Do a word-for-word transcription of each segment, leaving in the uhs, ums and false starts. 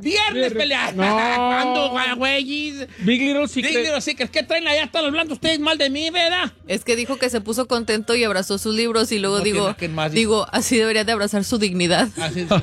Viernes pelear. No. ¿Cuándo, güey? Big Little Secret. Big Little Secret. ¿Qué traen allá? Están hablando ustedes mal de mí, ¿verdad? Es que dijo que se puso contento y abrazó sus libros y luego No digo, tiene que más, digo, así debería de abrazar su dignidad. Así es.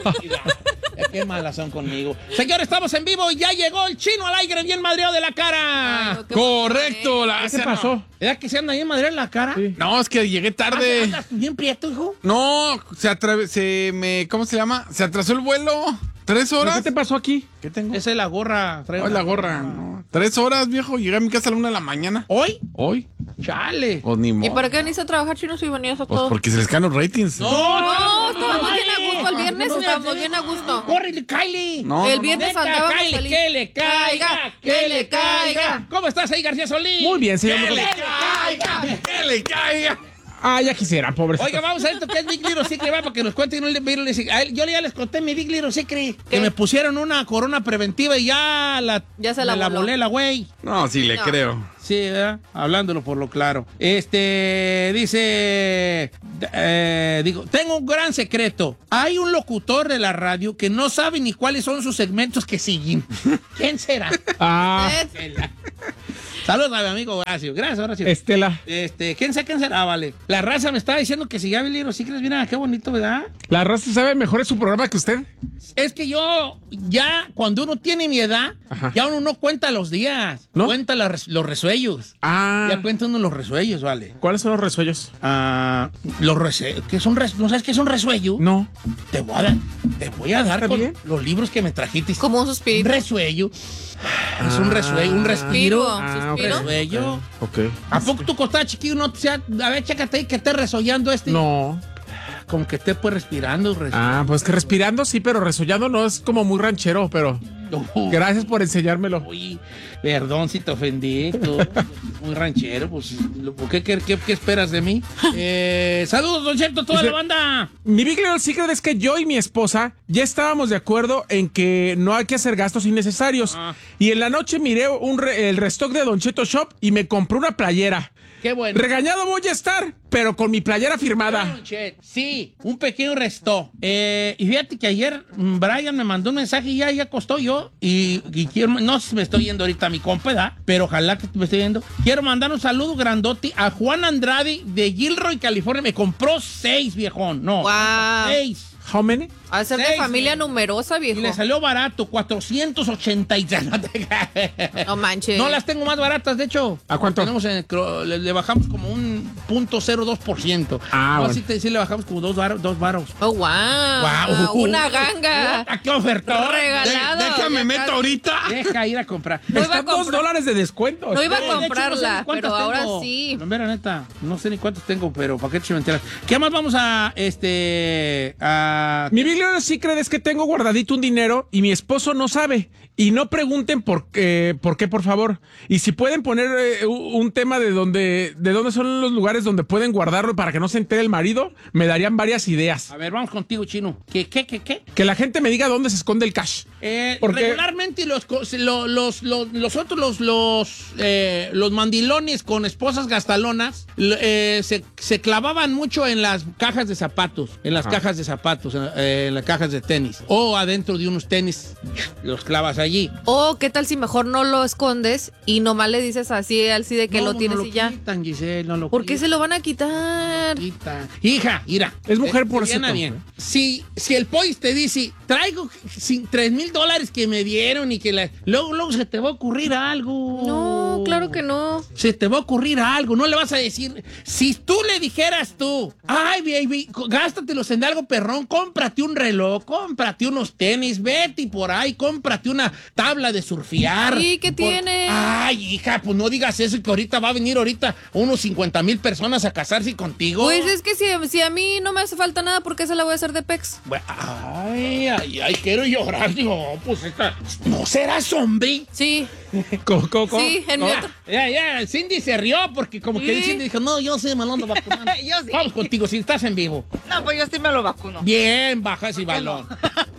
Qué malas son conmigo. Señores, estamos en vivo y ya llegó el chino al aire bien madreado de la cara. Ay, no, qué Correcto. bueno, La, ¿Qué o sea, pasó? ¿Verdad que se anda bien madreado en la cara? Sí. No, es que llegué tarde. ¿Andas bien prieto, hijo? No, se atra- se me, ¿cómo se llama? Se atrasó el vuelo. ¿Tres ¿Pero horas? ¿Qué te pasó aquí? ¿Qué tengo? Esa es la gorra. Trae Oh, una la gorra. No. Tres horas, viejo. Llegué a mi casa a la una de la mañana. ¿Hoy? Hoy. Chale. Pues ni ¿Y modo. para qué venís a trabajar, Chino, si venías a Pues todo? porque se les caen los ratings. No, No, estábamos bien a gusto el viernes, estábamos bien a gusto. ¡Córrele, Kylie! No, El no, viernes Neta, andábamos Kylie, feliz. que le caiga, que le caiga. ¿Cómo estás ahí, García Solís? Muy bien, señor. ¡Que le caiga! ¡Que le caiga! Ah, ya quisiera, pobre. Oiga, vamos a esto que es Big Little Secret, va, para que nos cuenten un Big Little Secret. A él- Yo ya les conté mi Big Little Secret, que me pusieron una corona preventiva y ya la, Ya se la me la voló. volé la güey. No, sí, le No. creo. Sí, ¿verdad? Hablándolo por lo claro. Este, dice, eh, digo, tengo un gran secreto. Hay un locutor de la radio que no sabe ni cuáles son sus segmentos que siguen. ¿Quién será? Ah, ¿Eh? Saludos a mi amigo Horacio. Gracias, Horacio. Estela. Este, ¿quién sabe quién será? Vale. La raza me estaba diciendo que si ya vi Little Secrets, mira, qué bonito, ¿verdad? ¿La raza sabe mejor en su programa que usted? Es que yo, ya, cuando uno tiene mi edad, Ajá. ya uno no cuenta los días, ¿No? cuenta la res- los resuellos. Ah. Ya cuenta uno los resuellos, vale. ¿Cuáles son los resuellos? Ah, los resuellos, ¿qué son res- ¿no sabes qué es un resuello? No. Te voy a dar, te voy a dar ¿Está con bien? los libros que me trajiste. Como un Un suspiro. resuello. Es un resuello, un respiro. Ah, Un ¿suspiro? resuello. Ok. ¿A poco tú costás chiquillo no te sea, a ver, chécate ahí que esté resollando este? No. Como que esté pues respirando. res- Ah, pues que respirando sí, pero resollando no es como muy ranchero, pero Uh, gracias por enseñármelo. Uy, perdón si te ofendí, tú. Muy ranchero, pues, lo- ¿qué, qué, qué, qué esperas de mí? Eh, saludos, Don Cheto, toda Dice- la banda. Mi Big Little Secret es que yo y mi esposa ya estábamos de acuerdo en que no hay que hacer gastos innecesarios. Ah. Y en la noche miré un re- el restock de Don Cheto Shop y me compré una playera. Qué bueno. Regañado voy a estar, pero con mi playera firmada. Don Cheto, sí, un pequeño resto. Eh, y fíjate que ayer mm, Brian me mandó un mensaje y ya, ya costó yo. Y, y quiero, no sé si me estoy yendo ahorita a mi compa, ¿verdad? Pero ojalá que me esté viendo. Quiero mandar un saludo grandote a Juan Andrade de Gilroy, California. Me compró seis, viejón. No, Wow. seis. How many? A ser de Seis, familia viejo. numerosa, Y viejo. le salió barato, cuatrocientos ochenta y seis. No manches. No las tengo más baratas, de hecho. ¿A cuánto? Tenemos en el cro- le, le bajamos como un punto cero dos por ciento. Ah, no, bueno. sí, te, sí le bajamos como dos, bar- dos varos. Oh, wow. Guau. Una ganga. ¿A qué ofertón? Regalado. De- déjame Ya meto casi. ahorita. Deja ir a comprar. No iba a Están dos comprar. dólares de descuento. No iba a De hecho, no sé comprarla, ni cuántas pero ahora tengo. sí. No, mira, neta, no sé ni cuántos tengo, pero para qué te mentiras. ¿Qué más vamos a, este, a... Mi Big Little Secret es que tengo guardadito un dinero y mi esposo no sabe. Y no pregunten por qué, por qué, por favor. Y si pueden poner eh, un tema de dónde, de dónde son los lugares donde pueden guardarlo para que no se entere el marido, me darían varias ideas. A ver, vamos contigo, Chino. ¿Qué, qué, qué, qué? Que la gente me diga dónde se esconde el cash. Eh, Porque- regularmente los, co- lo- los, los, los otros, los, los, eh, los mandilones con esposas gastalonas, l- eh, se, se clavaban mucho en las cajas de zapatos, en las Ajá. cajas de zapatos, eh, en las cajas de tenis, o adentro de unos tenis, los clavas allí. O qué tal si mejor no lo escondes y nomás le dices así, así de que No, lo tienes no y ya. quitan, Giselle, no lo ¿Por qué quitan. se lo van a quitar? Quita. Hija, mira. Es mujer por Diana, eso, bien. ¿eh? Si, si el polis te dice, traigo sin- tres mil dólares que me dieron y que la, luego, luego se te va a ocurrir algo. No, claro que no. Se te va a ocurrir algo, no le vas a decir. Si tú le dijeras tú, ay, baby, co- gástatelos en algo perrón, cómprate un reloj, cómprate unos tenis, vete y por ahí, cómprate una tabla de surfear. Sí, ¿qué Por- tiene? Ay, hija, pues no digas eso, que ahorita va a venir ahorita unos cincuenta mil personas a casarse contigo. Pues es que si, si a mí no me hace falta nada, ¿por qué se la voy a hacer de pex? Bueno, ay, ay, ay, quiero llorar. Digo, pues esta. ¿No serás hombre? Sí, Co- co- co- sí, en mi otro. Ya, ya, Cindy se rió porque como que Sí. Cindy dijo, no, yo sí me lo ando vacunando. Yo sí. Vamos contigo, si estás en vivo. No, pues yo sí me lo vacuno. Bien, baja ese balón.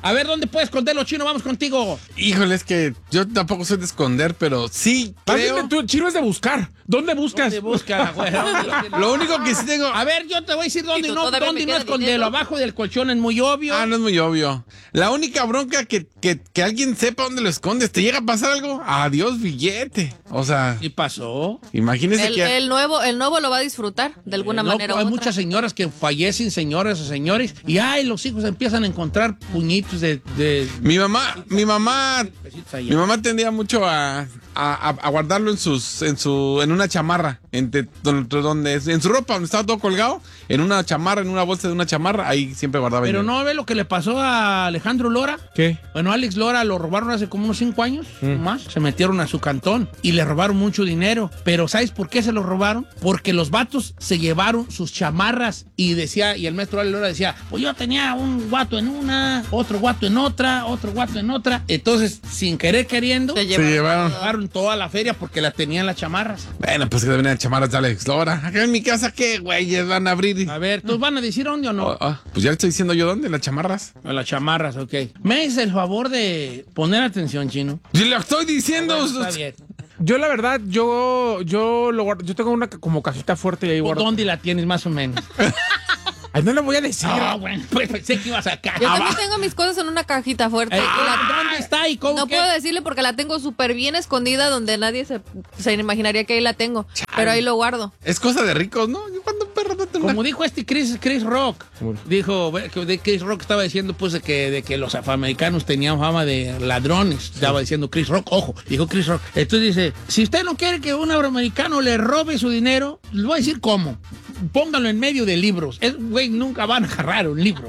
A ver, ¿dónde puedes esconderlo, Chino? Vamos contigo. Híjole, es que yo tampoco soy de esconder, pero sí Más creo. bien, tú, Chino, es de buscar. ¿Dónde buscas? ¿Dónde busca, güey? Lo único que sí tengo. A ver, yo te voy a decir dónde Y tú, no, todavía dónde me no queda esconderlo. dinero. Abajo del colchón es muy obvio. Ah, no es muy obvio. La única bronca que, que, que alguien sepa dónde lo escondes, ¿te llega a pasar algo? Adiós, billete. O sea, ¿Qué pasó? imagínese El, que. el nuevo, el nuevo lo va a disfrutar de alguna Eh, no, manera. u hay otra. muchas señoras que fallecen, señoras o señores, y ay, los hijos empiezan a encontrar puñitos de, de Mi mamá, mi mamá, pesitos ahí. mi mamá tendía mucho a, a, a- a guardarlo en sus, en su, en una chamarra, entre, donde, donde- en su ropa, donde estaba todo colgado, en una chamarra, en una bolsa de una chamarra, ahí siempre guardaba. Pero dinero. no ve lo que le pasó a Alejandro Lora. ¿Qué? Bueno, Alex Lora lo robaron hace como unos cinco años más. Se metieron a su cantón y le robaron mucho dinero. Pero ¿sabes por qué se lo robaron? Porque los vatos se llevaron sus chamarras y decía, y el maestro Alex Lora decía, pues yo tenía un guato en una, otro guato en otra, otro guato en otra. Entonces, sin querer queriendo, Se se llevaron. llevaron. llevaron toda la feria porque la tenían las chamarras. Bueno, pues que deben de chamarras de Alex Lora. Acá en mi casa, ¿qué güeyes van a abrir? A ver, ¿tú van a decir dónde o no? Oh, oh, pues ya le estoy diciendo yo dónde, las chamarras. A las chamarras, ok. Me haces el favor de poner atención, Chino. Yo le estoy diciendo. Bueno, está bien. Yo, la verdad, yo, yo lo guardo. Yo tengo una ca- como cajita fuerte y ahí ¿Por guardo. dónde la tienes más o menos? Ay, no le voy a decir. Ah, bueno, pues pensé que ibas a sacar. Yo también tengo mis cosas en una cajita fuerte. Eh, y la- ¿Dónde está y cómo no qué? puedo decirle porque la tengo súper bien escondida donde nadie se, se imaginaría que ahí la tengo. Pero ahí lo guardo. Es cosa de ricos, ¿no? Yo cuando perro no tengo Como una- dijo este Chris, Chris Rock, dijo, ve, que de Chris Rock estaba diciendo pues de que, de que los afroamericanos tenían fama de ladrones, estaba diciendo Chris Rock, ojo, dijo Chris Rock. Entonces dice, si usted no quiere que un afroamericano le robe su dinero, les voy a decir cómo. Póngalo en medio de libros. Es, güey, nunca van a agarrar un libro.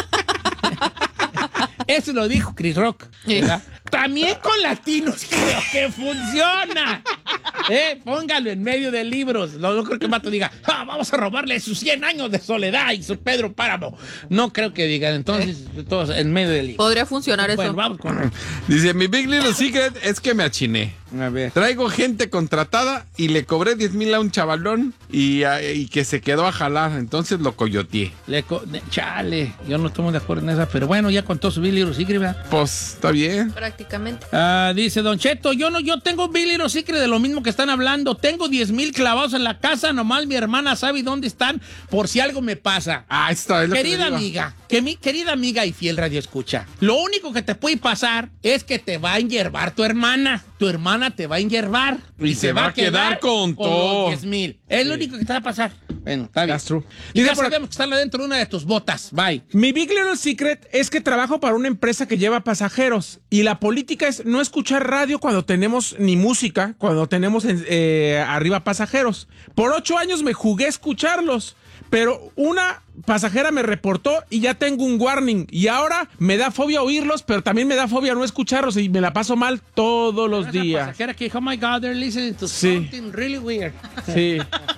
Eso lo dijo Chris Rock. ¿Verdad? También con latinos creo que funciona. Eh, póngalo en medio de libros. No, no creo que Mato diga, ah, vamos a robarle sus cien años de soledad y su Pedro Páramo. No creo que digan. Entonces, todos en medio de libros. Podría funcionar Bueno, eso. vamos con... Dice, mi Big Little Secret es que me achiné. A ver. Traigo gente contratada y le cobré diez mil a un chavalón y, a- y que se quedó a jalar. Entonces lo coyoteé. Le co- de- chale, yo no estoy muy de acuerdo en esa, pero bueno, ya contó su Big Little Secret, ¿verdad? Pues, está bien. Prácticamente. Ah, dice Don Cheto, yo no, yo tengo un Big Little Secret de lo mismo que están hablando. Tengo diez mil clavados en la casa, nomás mi hermana sabe dónde están por si algo me pasa. Ah, está. Es lo que Querida le digo. amiga, que mi querida amiga y fiel radio escucha, lo único que te puede pasar es que te va a enyerbar tu hermana. Tu hermana te va a enyerbar Y se va a quedar con todo. los diez mil. Es lo único que te va a pasar. Bueno, está bien. That's true. Y ya Dice por- sabemos que están adentro de una de tus botas. Bye. Mi Big Little Secret es que trabajo para una empresa que lleva pasajeros y la política es no escuchar radio cuando tenemos ni música, cuando tenemos en- eh, arriba pasajeros. Por ocho años me jugué a escucharlos, pero una pasajera me reportó y ya tengo un warning y ahora me da fobia oírlos, pero también me da fobia no escucharlos y me la paso mal todos los Esa días. pasajera que, oh my God, they're listening to Sí. something really weird. Sí.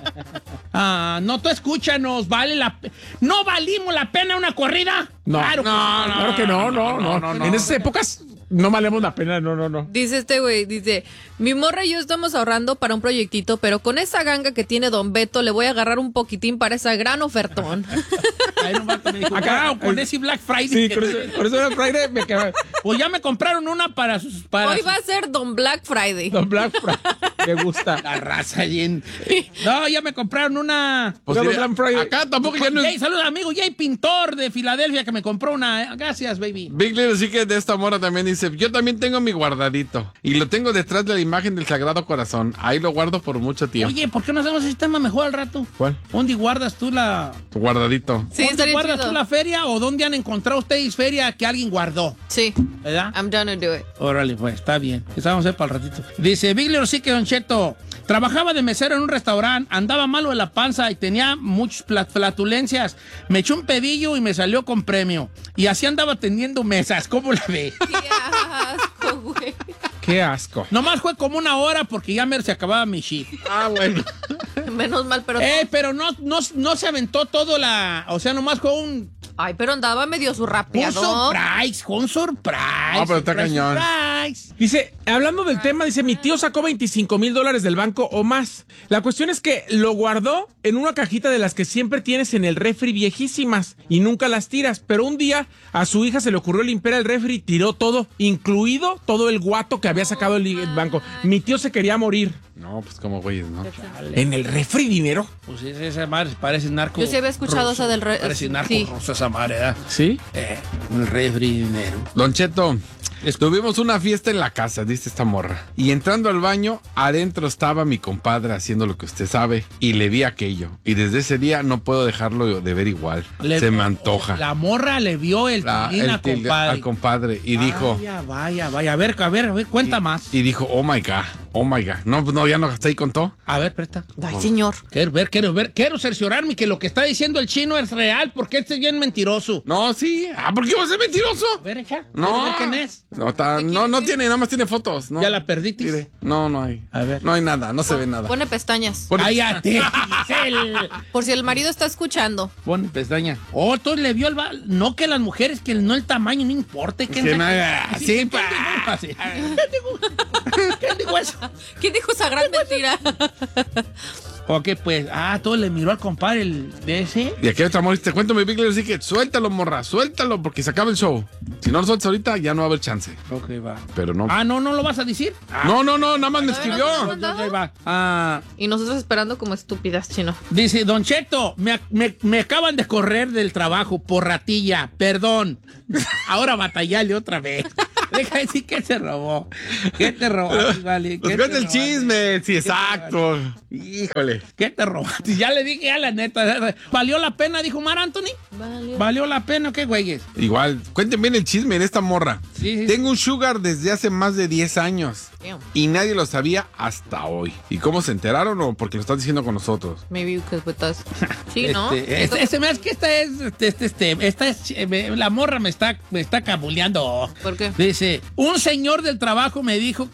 Ah, no, tú escúchanos, vale la pe- ¿No valimos la pena una corrida? No, Claro, no, no, claro que no, no, no, En esas épocas no valemos la pena, no, no, no. Dice este güey, dice, mi morra y yo estamos ahorrando para un proyectito, pero con esa ganga que tiene Don Beto le voy a agarrar un poquitín para ese gran ofertón. Ahí un vato me dijo, Acá- wow, con ese Black Friday. Sí, que- por eso, por eso era Friday me quedaba. Pues ya me compraron una para sus... Para Hoy sus- va a ser Don Black Friday. Don Black Friday. Me gusta. La raza bien. No, ya me compraron una... Pues, Pero mira, Black Friday- acá tampoco ya no Jay, es... saludos amigo Jay Pintor de Filadelfia que me compró una. Gracias, baby. Big Little Secret de esta mora también dice, yo también tengo mi guardadito y lo tengo detrás de la imagen del Sagrado Corazón. Ahí lo guardo por mucho tiempo. Oye, ¿por qué no hacemos ese sistema mejor al rato? ¿Cuál? ¿Dónde guardas tú la... Tu guardadito. Sí, ¿Dónde estaría guardas chido. tú la feria o dónde han encontrado ustedes feria que alguien guardó? Sí, ¿Verdad? I'm done to do it. Órale, pues, está bien. Estamos ahí para el ratito. Dice, Big Little Secret, Don Cheto, trabajaba de mesero en un restaurante, andaba malo de la panza y tenía muchas pla- flatulencias. Me echó un pedillo y me salió con premio. Y así andaba atendiendo mesas. ¿Cómo la ve? Qué asco, güey. Qué asco. Nomás fue como una hora porque ya me se acababa mi shift. Ah, bueno. Menos mal, pero... Eh, pero no, no, no se aventó todo la... O sea, nomás fue un... Ay, pero andaba medio Un surrapeado. surprise, fue un surprise. Ah, pero está surprise, cañón. traes? Dice, hablando del tema, dice, mi tío sacó veinticinco mil dólares del banco o más. La cuestión es que lo guardó en una cajita de las que siempre tienes en el refri viejísimas y nunca las tiras. Pero un día a su hija se le ocurrió limpiar el refri y tiró todo, incluido todo el guato que había sacado el, el banco. Mi tío se quería morir. No, pues como güeyes, ¿no? ¿En el refri dinero? Pues esa, esa madre parece narco. Yo sí había escuchado ruso. esa del re- Parece narco sí. ruso esa madre, ¿verdad? ¿Sí? Eh, el refri dinero. Don Cheto, tuvimos una fiesta en la casa, dice esta morra. Y entrando al baño, adentro estaba mi compadre haciendo lo que usted sabe. Y le vi aquello. Y desde ese día no puedo dejarlo de ver igual. Le- Se me antoja. La morra le vio el La- tilín el a til- compadre. al compadre. Y dijo... Vaya, vaya, vaya. A ver, a ver, a ver, cuenta más. Y dijo, oh my God, oh my God. No, pues no, ya no, hasta ahí contó. A ver, presta. Ay, señor. Quiero ver, quiero ver, quiero cerciorarme que lo que está diciendo el chino es real, porque este es bien mentiroso. No, sí. Ah, ¿por qué va a ser mentiroso? A ver, echa. No. ¿Quiero ver quién es? No, está- no, no tiene, nada más tiene fotos. No. ¿Ya la perdiste? Mire, no, no hay. A ver. No hay nada, no se ve nada. Pone pestañas. Pone- Cállate, Giselle. Por si el marido está escuchando. Pone pestaña. Oh, entonces le vio el... va- No que las mujeres, que no el tamaño, no importa. Que Que nada, sí, ¿quién pa. dijo? Así. ¿Quién dijo? ¿Quién dijo eso? ¿Quién dijo esa gran mentira? Ok, pues, ah, todo le miró al compadre el de ese. Y aquí hay otra morra, te cuento mi Big Little Secret, suéltalo, morra, suéltalo, porque se acaba el show. Si no lo sueltas ahorita, ya no va a haber chance. Ok, va. Pero no. Ah, no, no lo vas a decir. Ah, No, no, no, nada más me no, escribió. no, no. ok, va. Ah, Y nosotros esperando como estúpidas, chino. dice, Don Cheto, me, me- me acaban de correr del trabajo por ratilla, perdón. Ahora batallale otra vez. Deja de decir que se robó. ¿Qué te robaste, vale? Pues ¿Qué cuenta te el robaste? chisme, sí, exacto. Híjole. ¿Qué te robaste? Ya le dije a la neta. ¿Valió la pena? Dijo Mar Anthony. Vale. ¿Valió la pena? ¿Qué güeyes? Igual, cuenten bien el chisme en esta morra. Sí, sí. Tengo un sugar desde hace más de diez años. Damn. Y nadie lo sabía hasta hoy. ¿Y cómo se enteraron o porque lo están diciendo con nosotros? Maybe because with us. Sí, ¿no? Este, este, este, es que esta es, este, este, este, esta es, eh, me- la morra me está, me está cabuleando. ¿Por qué? Dice, un señor del trabajo me dijo